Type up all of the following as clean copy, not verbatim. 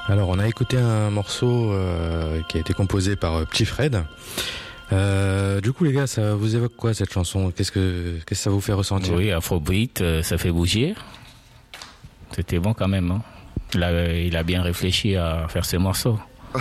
Alors, on a écouté un morceau qui a été composé par Petit Fred. Du coup, les gars, ça vous évoque quoi cette chanson ? Qu'est-ce que ça vous fait ressentir ? Oui, Afrobeat, ça fait bouger. C'était bon quand même. Hein. Il a bien réfléchi à faire ce morceau.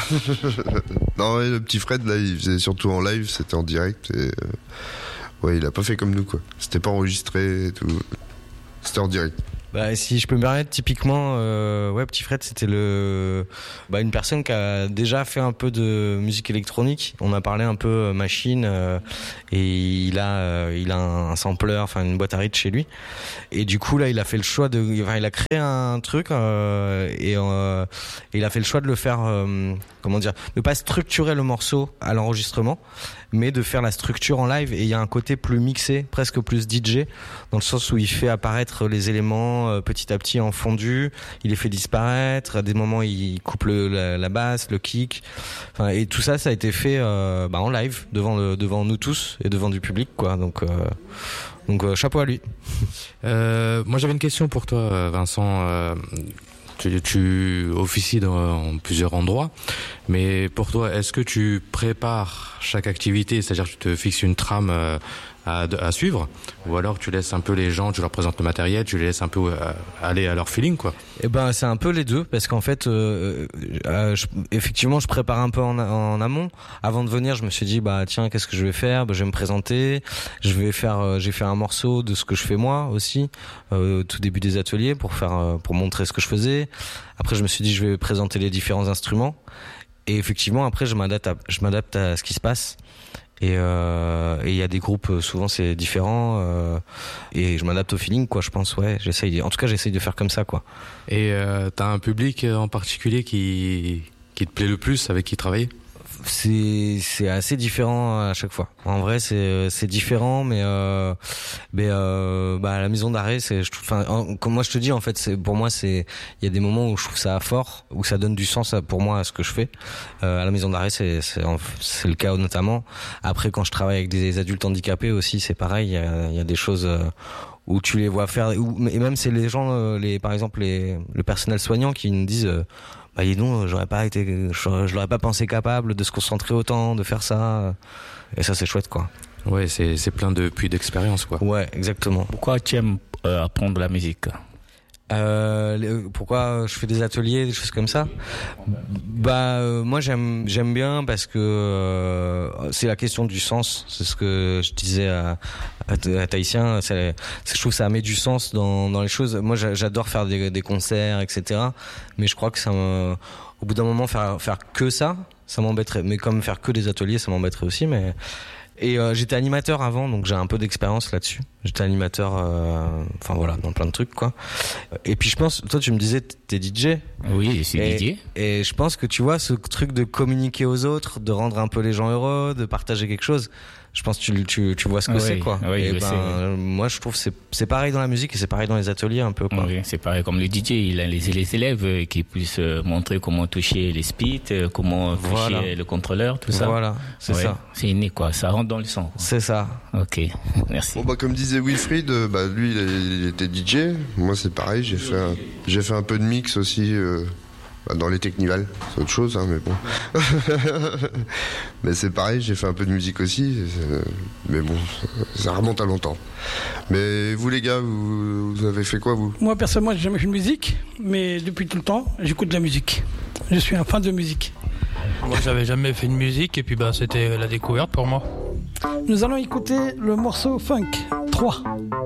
Non, ouais, le Petit Fred, là, il faisait surtout en live, c'était en direct. Et, ouais, il a pas fait comme nous, quoi. C'était pas enregistré et tout. C'était en direct. Bah, si je peux me permettre, typiquement, ouais, Petit Fred, c'était une personne qui a déjà fait un peu de musique électronique. On a parlé un peu machine, et il a un sampler, enfin une boîte à rythme chez lui. Et du coup, là, il a fait le choix il a créé un truc, et il a fait le choix de le faire, de pas structurer le morceau à l'enregistrement, mais de faire la structure en live. Et il y a un côté plus mixé, presque plus DJ, dans le sens où il fait apparaître les éléments petit à petit en fondu, il les fait disparaître, à des moments il coupe la basse, le kick, enfin, et tout ça a été fait en live devant nous tous et devant du public, quoi. Donc chapeau à lui. Moi j'avais une question pour toi, Vincent. Tu officies dans plusieurs endroits, mais pour toi, est-ce que tu prépares chaque activité, c'est-à-dire que tu te fixes une trame à suivre, ou alors tu laisses un peu les gens, tu leur présentes le matériel, tu les laisses un peu aller à leur feeling, quoi? Eh ben, c'est un peu les deux, parce qu'en fait, effectivement, je prépare un peu en amont. Avant de venir, je me suis dit, tiens, qu'est-ce que je vais faire? Je vais me présenter. J'ai fait un morceau de ce que je fais moi aussi, tout début des ateliers, pour montrer ce que je faisais. Après, je me suis dit, je vais présenter les différents instruments. Et effectivement, après, je m'adapte à ce qui se passe. Et il y a des groupes, souvent c'est différent, et je m'adapte au feeling, quoi. Je pense, ouais, j'essaye de faire comme ça, quoi. Et t'as un public en particulier qui te plaît le plus, avec qui travailler? C'est assez différent à chaque fois. En vrai, c'est différent, mais à la maison d'arrêt, comme moi je te dis, en fait, pour moi, il y a des moments où je trouve ça fort, où ça donne du sens pour moi à ce que je fais. À la maison d'arrêt, c'est le cas notamment. Après, quand je travaille avec des adultes handicapés aussi, c'est pareil. Il y a des choses où tu les vois faire, et même c'est les gens, par exemple le personnel soignant qui nous disent. Non, je l'aurais pas pensé capable de se concentrer autant, de faire ça. Et ça, c'est chouette, quoi. Ouais, c'est plein de puits d'expérience, quoi. Ouais, exactement. Pourquoi tu aimes apprendre la musique? Pourquoi je fais des ateliers, des choses comme ça? Moi j'aime bien parce que c'est la question du sens. C'est ce que je disais à Tahitien. Je trouve que ça met du sens dans les choses. Moi j'adore faire des concerts, etc. Mais je crois que au bout d'un moment faire que ça m'embêterait. Mais comme faire que des ateliers, ça m'embêterait aussi. Et j'étais animateur avant, donc j'ai un peu d'expérience là-dessus. J'étais animateur, dans plein de trucs, quoi. Et puis je pense, toi tu me disais t'es DJ. Oui, je suis DJ. Et je pense que tu vois ce truc de communiquer aux autres, de rendre un peu les gens heureux, de partager quelque chose. Je pense que tu vois ce que c'est, quoi. Oui, et moi je trouve que c'est pareil dans la musique et c'est pareil dans les ateliers un peu, quoi. Oui, c'est pareil comme le DJ, il a les élèves qui puissent montrer comment toucher les speeds, comment toucher le contrôleur, tout ça. Voilà, c'est ça. C'est inné, quoi. Ça rentre dans le son, quoi. C'est ça. Ok, merci. Bon, comme disait Wilfried, lui il était DJ. Moi c'est pareil, j'ai fait un peu de mix aussi. Dans les Technivals, c'est autre chose, mais bon. Mais c'est pareil, j'ai fait un peu de musique aussi, mais bon, ça remonte à longtemps. Mais vous les gars, vous avez fait quoi, vous? Moi personnellement, j'ai jamais fait de musique, mais depuis tout le temps, j'écoute de la musique. Je suis un fan de musique. Moi, j'avais jamais fait de musique, et puis c'était la découverte pour moi. Nous allons écouter le morceau Funk 3.